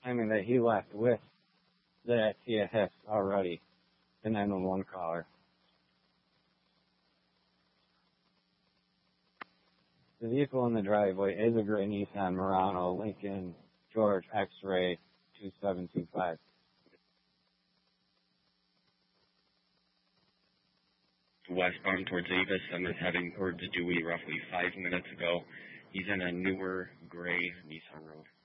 claiming that he left with the TSS already, the 911 caller. The vehicle in the driveway is a gray Nissan Murano Lincoln George X-Ray 2725. Westbound towards Avis. I'm just heading towards Dewey roughly 5 minutes ago. He's in a newer gray Nissan Road.